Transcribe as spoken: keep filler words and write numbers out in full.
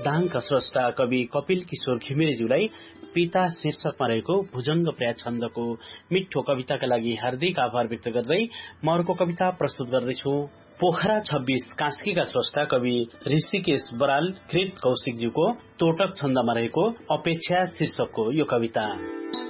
दाङका स्रष्टा कवि कपिल किशोर घिमिरेज्यूलाई पिता शीर्षकमा रहेको भुजंग प्र्या छन्दको मिठो कविताका लागि हार्दिक आभार व्यक्त गर्दै म अर्को कविता प्रस्तुत गर्दैछु। पोखरा छब्बीस कास्कीका स्रष्टा कवि ऋषिकेश बराल कृत कौशिकज्यूको तोटक छन्दमा रहेको अपेक्षा शीर्षकको यो कविता।